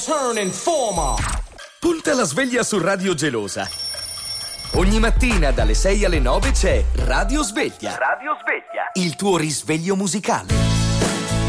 Turn Informer. Punta la sveglia su Radio Gelosa. Ogni mattina dalle 6 alle 9 c'è Radio Sveglia. Radio Sveglia. Il tuo risveglio musicale.